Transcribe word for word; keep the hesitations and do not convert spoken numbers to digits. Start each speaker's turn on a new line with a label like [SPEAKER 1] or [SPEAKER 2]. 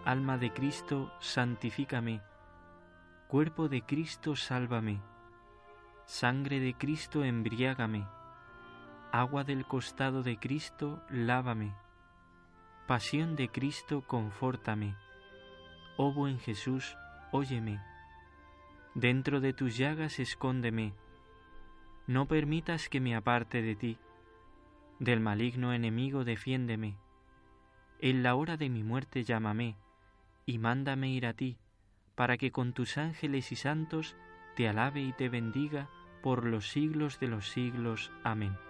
[SPEAKER 1] alma de Cristo, santifícame. Cuerpo de Cristo, sálvame. Sangre de Cristo, embriágame. Agua del costado de Cristo, lávame. Pasión de Cristo, confórtame. Oh buen Jesús, óyeme. Dentro de tus llagas escóndeme. No permitas que me aparte de ti. Del maligno enemigo defiéndeme. En la hora de mi muerte llámame, y mándame ir a ti, para que con tus ángeles y santos te alabe y te bendiga por los siglos de los siglos. Amén.